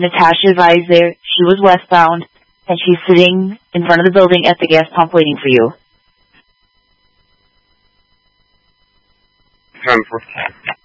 Natasha advised there she was westbound, and she's sitting in front of the building at the gas pump waiting for you. 10-4.